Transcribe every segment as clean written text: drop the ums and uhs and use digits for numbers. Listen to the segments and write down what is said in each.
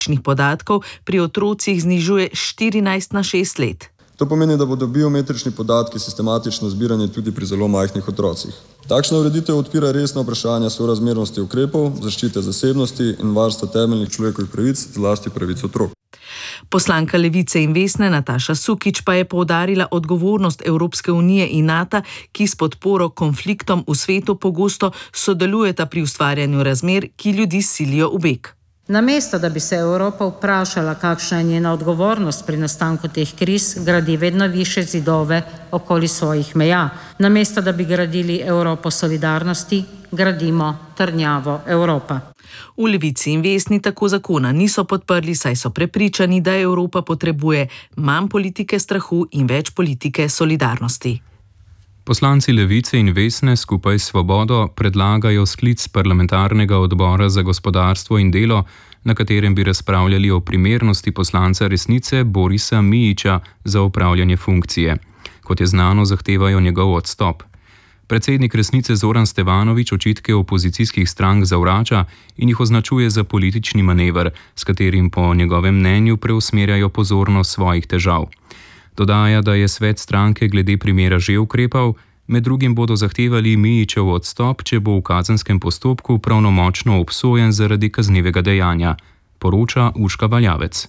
podatkov pri otrocih znižuje 14 na 6 let. To pomeni, da bodo biometrični podatki sistematično zbirani tudi pri zelo majhnih otrocih. Takšna ureditev odpira resna vprašanja sorazmernosti ukrepov, zaščite zasebnosti in varstva temeljnih človekovih pravic, zlasti pravic otrok. Poslanka Levice in Vesne Nataša Sukič pa je poudarila odgovornost Evropske unije in NATO, ki s podporo konfliktom v svetu pogosto sodelujeta pri ustvarjanju razmer, ki ljudi silijo v beg. Namesto, da bi se Evropa vprašala, kakšna je njena odgovornost pri nastanku teh kriz, gradi vedno više zidove okoli svojih meja. Namesto, da bi gradili Evropo solidarnosti, gradimo trdnjavo Evropa. V Levici in Vesni tako zakona niso podprli, saj so prepričani, da Evropa potrebuje manj politike strahu in več politike solidarnosti. Poslanci Levice in Vesne skupaj s Svobodo predlagajo sklic parlamentarnega odbora za gospodarstvo in delo, na katerem bi razpravljali o primernosti poslanca Resnice Borisa Mijića za opravljanje funkcije. Kot je znano, zahtevajo njegov odstop. Predsednik Resnice Zoran Stevanović očitke opozicijskih strank zavrača in jih označuje za politični manever, s katerim po njegovem mnenju preusmerjajo pozornost svojih težav. Dodaja, da je svet stranke glede primera že ukrepal, med drugim bodo zahtevali Mijićev odstop, če bo v kazenskem postopku pravnomočno obsojen zaradi kaznivega dejanja, poroča Urška Valjavec.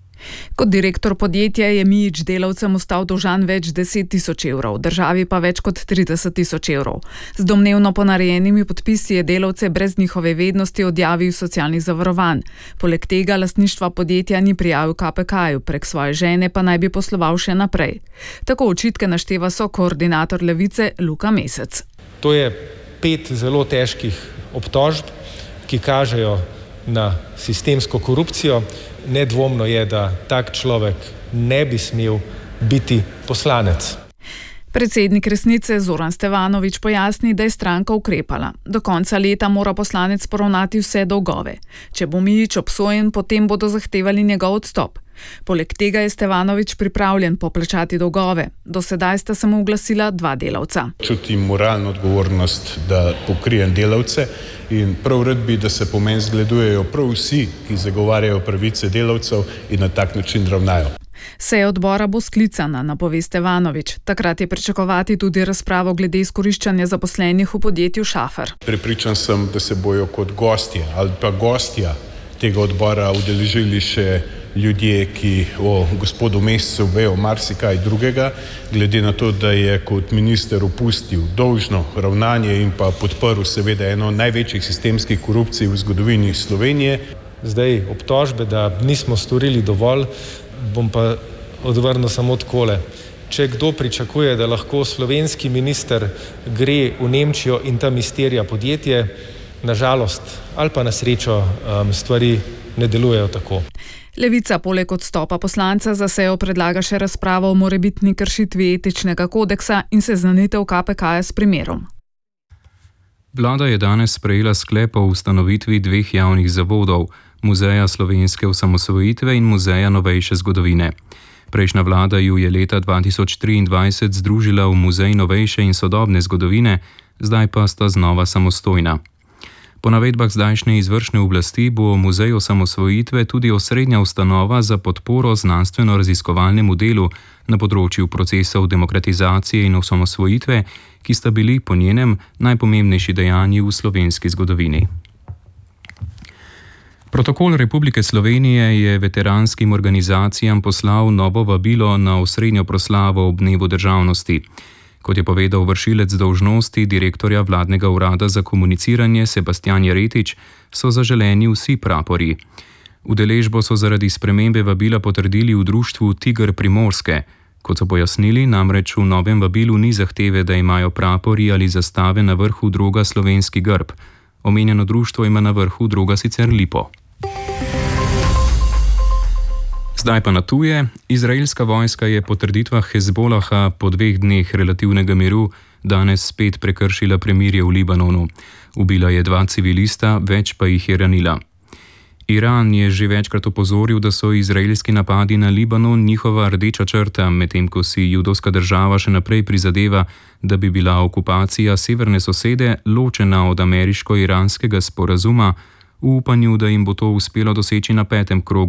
Kot direktor podjetja je Mijić delavcem ostal dolžan več 10 tisoč evrov, državi pa več kot 30 tisoč evrov. Z domnevno ponarejenimi podpisi je delavce brez njihove vednosti odjavil socialnih zavarovanj. Poleg tega lastništva podjetja ni prijavil KPK-ju, prek svoje žene pa naj bi posloval še naprej. Tako očitke našteva sokoordinator Levice Luka Mesec. To je 5 zelo težkih obtožb, ki kažejo na sistemsko korupcijo. Nedvomno je, da tak človek ne bi smel biti poslanec. Predsednik Resnice Zoran Stevanović pojasni, da je stranka ukrepala. Do konca leta mora poslanec poravnati vse dolgove. Če bo Mijić obsojen, potem bodo zahtevali njegov odstop. Poleg tega je Stevanović pripravljen poplačati dolgove. Do sedaj sta se mu oglasila 2 delavca. Čutim moralno odgovornost, da pokrijem delavce in prav rad bi, da se po meni zgledujejo prav vsi, ki zagovarjajo pravice delavcev in na tak način ravnajo. Seja odbora bo sklicana, napove Stevanović. Takrat je pričakovati tudi razpravo glede izkoriščanja zaposlenih v podjetju Šafer. Prepričan sem, da se bojo kot gostje ali pa gostja tega odbora udeležili še ljudje, ki o gospodu Mescu vejo marsikaj drugega, glede na to, da je kot minister opustil dolžno ravnanje in pa podprl seveda eno največjih sistemskih korupcij v zgodovini Slovenije. Zdaj obtožbe, da nismo storili dovolj, bom pa odvrnil samo takole. Če kdo pričakuje, da lahko slovenski minister gre v Nemčijo in tam izterja podjetje, na žalost ali pa na srečo stvari ne delujejo tako. Levica poleg odstopa poslanca za sejo predlaga še razpravo o morebitni kršitvi etičnega kodeksa in seznanitev KPK-ja s primerom. Vlada je danes sprejela sklep o ustanovitvi 2 javnih zavodov, Muzeja slovenske osamosvojitve in Muzeja novejše zgodovine. Prejšnja vlada ju je leta 2023 združila v Muzej novejše in sodobne zgodovine, zdaj pa sta znova samostojna. Po navedbah zdajšnje izvršne oblasti bo Muzej osamosvojitve tudi osrednja ustanova za podporo znanstveno-raziskovalnemu delu na področju procesov demokratizacije in osamosvojitve, ki sta bili po njenem najpomembnejši dejanji v slovenski zgodovini. Protokol Republike Slovenije je veteranskim organizacijam poslal novo vabilo na osrednjo proslavo ob dnevu državnosti. Kot je povedal vršilec dolžnosti direktorja vladnega urada za komuniciranje Sebastian Jeretič, so zaželeni vsi prapori. Udeležbo so zaradi spremembe vabila potrdili v društvu Tiger Primorske. Kot so pojasnili, namreč v novem vabilu ni zahteve, da imajo prapori ali zastave na vrhu droga slovenski grb. Omenjeno društvo ima na vrhu droga sicer lipo. Zdaj pa na tuje. Izraelska vojska je po trditvah Hezbolaha po 2 dneh relativnega miru danes spet prekršila premirje v Libanonu. Ubila je 2 civilista, več pa jih je ranila. Iran je že večkrat opozoril, da so izraelski napadi na Libanon njihova rdeča črta, medtem ko si judovska država še naprej prizadeva, da bi bila okupacija severne sosede ločena od ameriško-iranskega sporazuma v upanju, da jim bo to uspelo doseči na 5. krogu